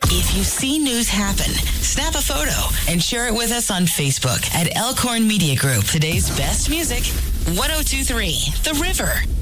If you see news happen, snap a photo and share it with us on Facebook at Elkhorn Media Group. Today's best music, 102.3 The River.